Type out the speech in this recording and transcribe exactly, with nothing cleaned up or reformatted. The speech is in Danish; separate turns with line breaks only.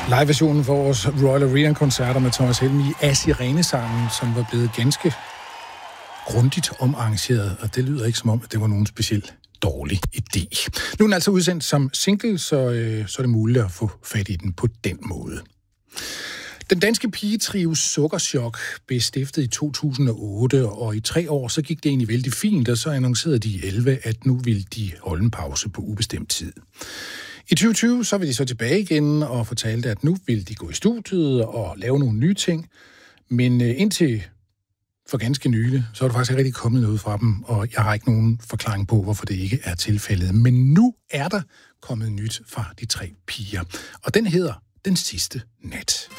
Live-versionen for vores Royal Arena-koncerter med Thomas Helmig af Sirenesangen, som var blevet ganske grundigt omarrangeret, og det lyder ikke som om, at det var nogen speciel dårlig idé. Nu er den altså udsendt som single, så, øh, så er det muligt at få fat i den på den måde. Den danske pigetrio Sukkerchok blev stiftet i to tusind og otte, og i tre år så gik det egentlig vældig fint, og så annoncerede de i elleve, at nu ville de holde en pause på ubestemt tid. I tyve tyve så vil de så tilbage igen og fortalte, at nu vil de gå i studiet og lave nogle nye ting, men indtil for ganske nylig, så er der faktisk ikke rigtig kommet noget fra dem, og jeg har ikke nogen forklaring på, hvorfor det ikke er tilfældet. Men nu er der kommet nyt fra de tre piger, og den hedder Den Sidste Nat.